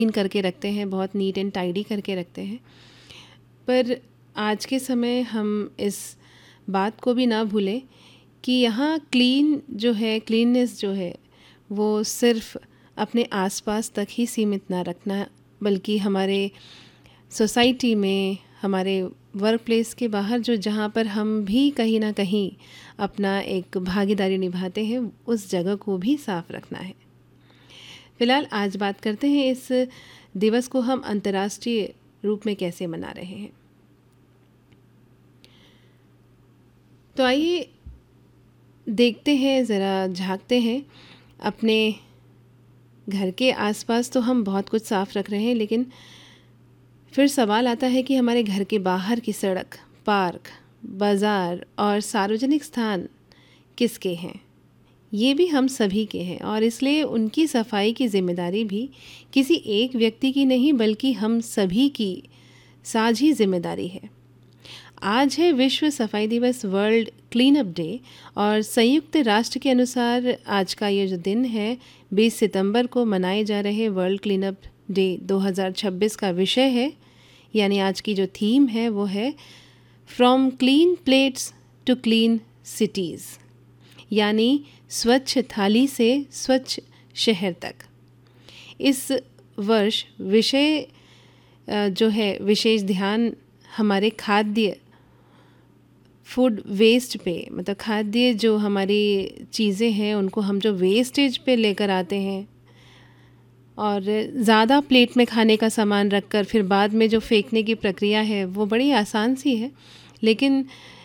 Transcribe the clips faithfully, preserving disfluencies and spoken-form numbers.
Clean करके रखते हैं, बहुत नीट एंड टाइडी करके रखते हैं। पर आज के समय हम इस बात को भी ना भूलें कि यहाँ क्लीन जो है, क्लीननेस जो है, वो सिर्फ अपने आसपास तक ही सीमित ना रखना, बल्कि हमारे सोसाइटी में, हमारे वर्क प्लेस के बाहर जो जहाँ पर हम भी कहीं ना कहीं अपना एक भागीदारी निभाते हैं, उस जगह को भी साफ रखना है। फिलहाल आज बात करते हैं इस दिवस को हम अंतर्राष्ट्रीय रूप में कैसे मना रहे हैं। तो आइए देखते हैं, ज़रा झांकते हैं। अपने घर के आसपास तो हम बहुत कुछ साफ रख रहे हैं, लेकिन फिर सवाल आता है कि हमारे घर के बाहर की सड़क, पार्क, बाज़ार और सार्वजनिक स्थान किसके हैं? ये भी हम सभी के हैं, और इसलिए उनकी सफाई की जिम्मेदारी भी किसी एक व्यक्ति की नहीं, बल्कि हम सभी की साझी जिम्मेदारी है। आज है विश्व सफाई दिवस, वर्ल्ड क्लीन अप डे, और संयुक्त राष्ट्र के अनुसार आज का ये जो दिन है, बीस सितंबर को मनाए जा रहे वर्ल्ड क्लीन अप डे दो हज़ार छब्बीस का विषय है, यानी आज की जो थीम है वो है from clean plates to clean cities, यानी स्वच्छ थाली से स्वच्छ शहर तक। इस वर्ष विषय जो है, विशेष ध्यान हमारे खाद्य फूड वेस्ट पे, मतलब खाद्य जो हमारी चीज़ें हैं उनको हम जो वेस्टेज पे लेकर आते हैं, और ज़्यादा प्लेट में खाने का सामान रखकर फिर बाद में जो फेंकने की प्रक्रिया है वो बड़ी आसान सी है, लेकिन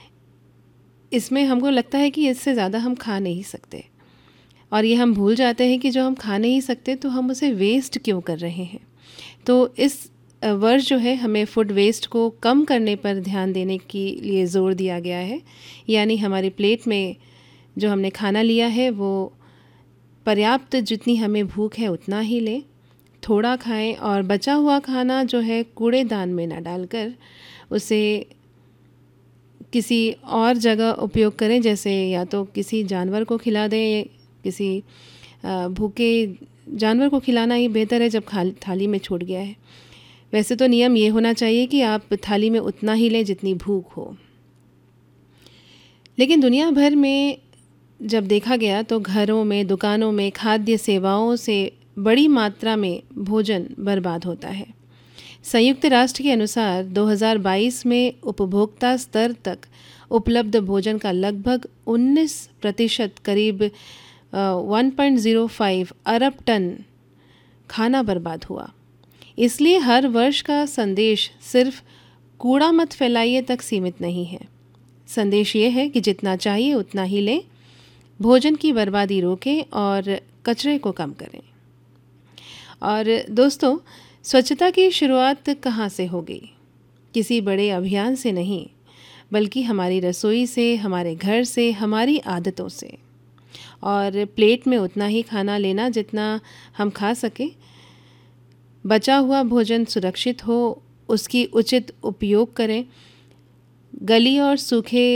इसमें हमको लगता है कि इससे ज़्यादा हम खा नहीं सकते, और ये हम भूल जाते हैं कि जो हम खा नहीं सकते तो हम उसे वेस्ट क्यों कर रहे हैं। तो इस वर्ष जो है हमें फूड वेस्ट को कम करने पर ध्यान देने के लिए ज़ोर दिया गया है, यानी हमारी प्लेट में जो हमने खाना लिया है वो पर्याप्त, जितनी हमें भूख है उतना ही लें, थोड़ा खाएं, और बचा हुआ खाना जो है कूड़ेदान में ना डालकर उसे किसी और जगह उपयोग करें, जैसे या तो किसी जानवर को खिला दें, किसी भूखे जानवर को खिलाना ही बेहतर है जब खा थाली में छूट गया है। वैसे तो नियम ये होना चाहिए कि आप थाली में उतना ही लें जितनी भूख हो, लेकिन दुनिया भर में जब देखा गया तो घरों में, दुकानों में, खाद्य सेवाओं से बड़ी मात्रा में भोजन बर्बाद होता है। संयुक्त राष्ट्र के अनुसार दो हज़ार बाईस में उपभोक्ता स्तर तक उपलब्ध भोजन का लगभग उन्नीस प्रतिशत, करीब एक पॉइंट ज़ीरो पाँच अरब टन खाना बर्बाद हुआ। इसलिए हर वर्ष का संदेश सिर्फ कूड़ा मत फैलाइए तक सीमित नहीं है। संदेश ये है कि जितना चाहिए उतना ही लें, भोजन की बर्बादी रोकें और कचरे को कम करें। और दोस्तों, स्वच्छता की शुरुआत कहाँ से होगी? किसी बड़े अभियान से नहीं, बल्कि हमारी रसोई से, हमारे घर से, हमारी आदतों से। और प्लेट में उतना ही खाना लेना जितना हम खा सकें, बचा हुआ भोजन सुरक्षित हो, उसकी उचित उपयोग करें। गली और सूखे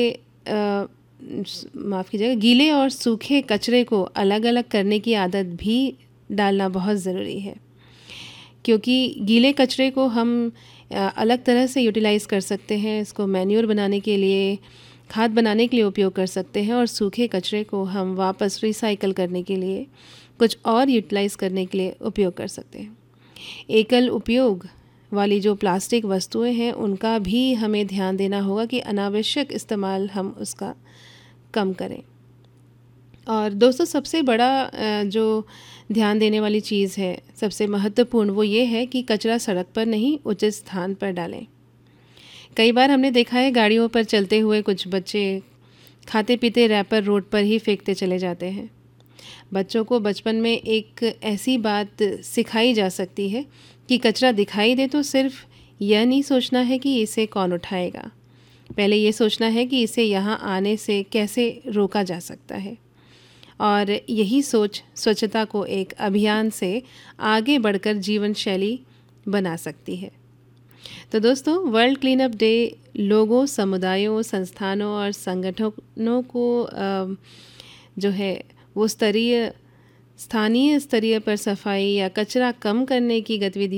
माफ़ कीजिएगा गीले और सूखे कचरे को अलग अलग करने की आदत भी डालना बहुत ज़रूरी है, क्योंकि गीले कचरे को हम अलग तरह से यूटिलाइज़ कर सकते हैं, इसको मैन्योर बनाने के लिए, खाद बनाने के लिए उपयोग कर सकते हैं, और सूखे कचरे को हम वापस रिसाइकल करने के लिए, कुछ और यूटिलाइज़ करने के लिए उपयोग कर सकते हैं। एकल उपयोग वाली जो प्लास्टिक वस्तुएं हैं उनका भी हमें ध्यान देना होगा कि अनावश्यक इस्तेमाल हम उसका कम करें। और दोस्तों, सबसे बड़ा जो ध्यान देने वाली चीज़ है, सबसे महत्वपूर्ण, वो ये है कि कचरा सड़क पर नहीं, उचित स्थान पर डालें। कई बार हमने देखा है गाड़ियों पर चलते हुए कुछ बच्चे खाते पीते रैपर रोड पर ही फेंकते चले जाते हैं। बच्चों को बचपन में एक ऐसी बात सिखाई जा सकती है कि कचरा दिखाई दे तो सिर्फ यह नहीं सोचना है कि इसे कौन उठाएगा, पहले ये सोचना है कि इसे यहाँ आने से कैसे रोका जा सकता है। और यही सोच स्वच्छता को एक अभियान से आगे बढ़कर जीवन शैली बना सकती है। तो दोस्तों, वर्ल्ड क्लीन अप डे लोगों, समुदायों, संस्थानों और संगठनों को जो है वो स्तरीय स्थानीय स्तरीय पर सफाई या कचरा कम करने की गतिविधि